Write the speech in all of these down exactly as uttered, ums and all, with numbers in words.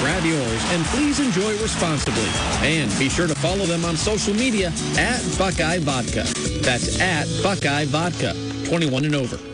grab yours, and please enjoy responsibly. And be sure to follow them on social media at Buckeye Vodka. That's at Buckeye Vodka, twenty-one and over.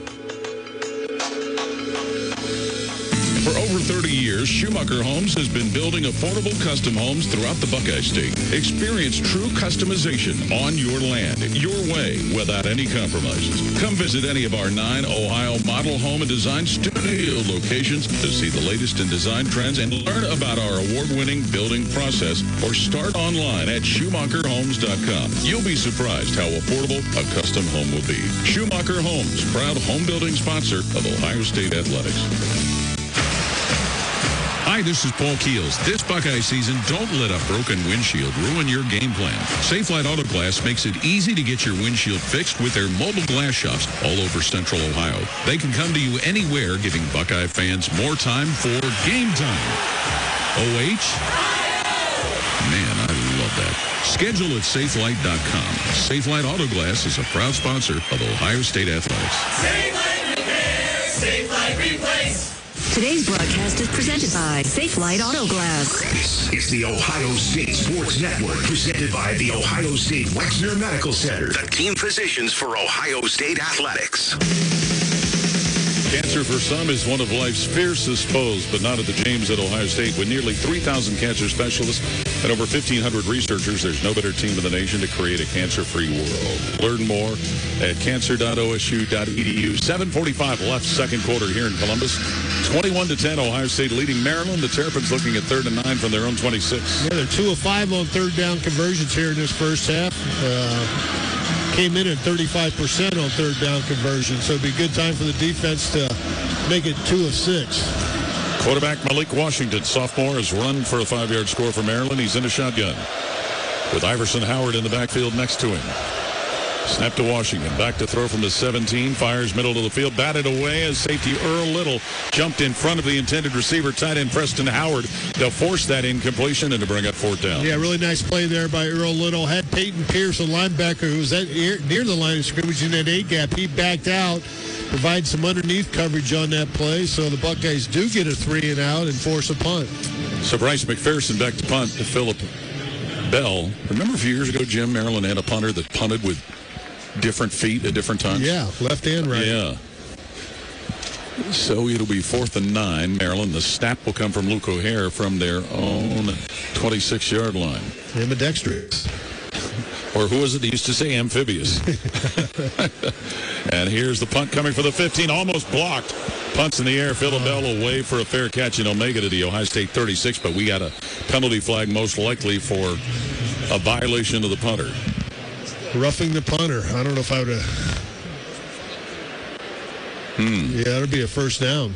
For over thirty years, Schumacher Homes has been building affordable custom homes throughout the Buckeye State. Experience true customization on your land, your way, without any compromises. Come visit any of our nine Ohio model home and design studio locations to see the latest in design trends and learn about our award-winning building process, or start online at Schumacher Homes dot com. You'll be surprised how affordable a custom home will be. Schumacher Homes, proud home building sponsor of Ohio State Athletics. Hi, this is Paul Keels. This Buckeye season, don't let a broken windshield ruin your game plan. Safelite Auto Glass makes it easy to get your windshield fixed with their mobile glass shops all over Central Ohio. They can come to you anywhere, giving Buckeye fans more time for game time. O H? Man, I love that. Schedule at safelite dot com. Safelite Auto Glass is a proud sponsor of Ohio State Athletics. Safelite Repair, Safelite Replace. Today's broadcast is presented by Safelite Auto Glass. This is the Ohio State Sports Network, presented by the Ohio State Wexner Medical Center. The team physicians for Ohio State Athletics. Cancer for some is one of life's fiercest foes, but not at the James at Ohio State. With nearly three thousand cancer specialists and over fifteen hundred researchers, there's no better team in the nation to create a cancer-free world. Learn more at cancer dot O S U dot E D U. seven forty-five left, second quarter here in Columbus. twenty-one to ten, Ohio State leading Maryland. The Terrapins looking at third and nine from their own twenty-six. Yeah, they're two of five on third down conversions here in this first half. Uh, came in at thirty-five percent on third down conversion, so it'd be a good time for the defense to make it two of six. Quarterback Malik Washington, sophomore, has run for a five-yard score for Maryland. He's in a shotgun with Iverson Howard in the backfield next to him. Snap to Washington. Back to throw from the seventeen. Fires middle of the field. Batted away as safety Earl Little jumped in front of the intended receiver, tight end Preston Howard. They'll force that incompletion and to bring up fourth down. Yeah, really nice play there by Earl Little. Had Peyton Pierce, a linebacker, who was at, near the line of scrimmage in that A gap. He backed out, provided some underneath coverage on that play. So the Buckeyes do get a three and out and force a punt. So Bryce McPherson back to punt to Philip Bell. Remember a few years ago, Jim, Maryland had a punter that punted with different feet at different times? Yeah, left and right. Yeah. So it'll be fourth and nine, Maryland. The snap will come from Luke O'Hare from their own twenty-six-yard line. Ambidextrous. Or who was it that used to say amphibious? And here's the punt coming for the fifteen, almost blocked. Punts in the air. Philip Bell will wave for a fair catch in Omega to the Ohio State thirty-six, but we got a penalty flag most likely for a violation of the punter. Roughing the punter. I don't know if I would have. Hmm. Yeah, that'll be a first down.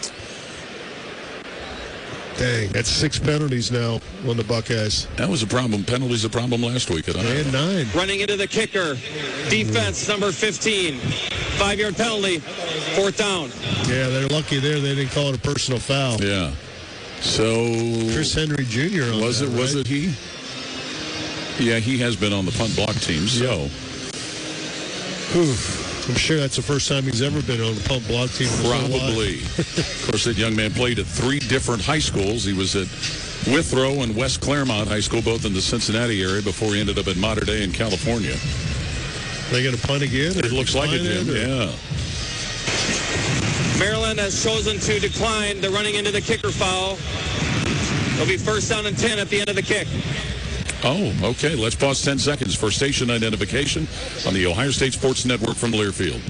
Dang, that's six penalties now on the Buckeyes. That was a problem. Penalties a problem last week at Iowa. And nine. Running into the kicker. Defense, number fifteen. Five-yard penalty. Fourth down. Yeah, they're lucky there. They didn't call it a personal foul. Yeah. So Chris Henry Junior on was that, it? Was right? it he? Yeah, he has been on the punt block team. So, Whew. I'm sure that's the first time he's ever been on the punt block team. probably. Of course, that young man played at three different high schools. He was at Withrow and West Claremont High School, both in the Cincinnati area, before he ended up at Mater Dei in California. They got a punt again? It looks like it, Jim. Yeah. Maryland has chosen to decline the running into the kicker foul. It'll be first down and ten at the end of the kick. Oh, okay. Let's pause ten seconds for station identification on the Ohio State Sports Network from Learfield.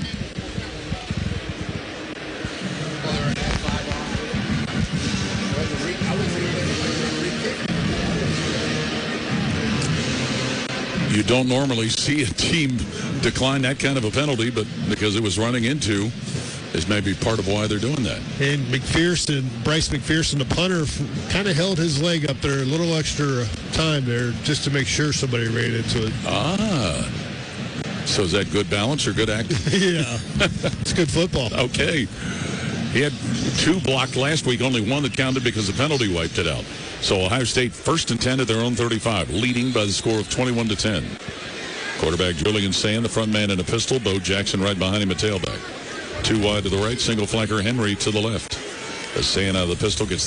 You don't normally see a team decline that kind of a penalty, but because it was running into, is maybe part of why they're doing that. And McPherson, Bryce McPherson, the punter, kind of held his leg up there a little extra time there just to make sure somebody ran into it. Ah. So is that good balance or good acting? Yeah. It's good football. Okay. He had two blocked last week, only one that counted because the penalty wiped it out. So Ohio State first and ten at their own thirty-five, leading by the score of twenty-one to ten. Quarterback Julian Sand, the front man in a pistol. Bo Jackson right behind him, a tailback. Two wide to the right, single flanker Henry to the left. As Sand out of the pistol gets